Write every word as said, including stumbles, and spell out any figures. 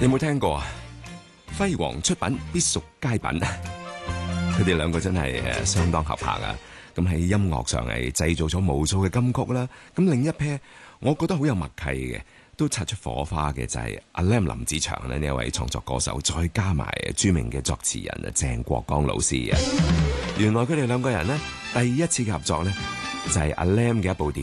你有冇聽過啊？輝煌出品必屬佳品，佢哋兩個真係誒相當合拍啊！咁喺音樂上係製造咗無數嘅金曲啦。咁另一 pair 我覺得好有默契嘅，都擦出火花嘅就係阿 Lam 林子祥呢一位創作歌手，再加埋著名嘅作詞人啊鄭國江老師啊。原來佢哋兩個人呢，第一次嘅合作呢，就係阿 Lam 嘅一部電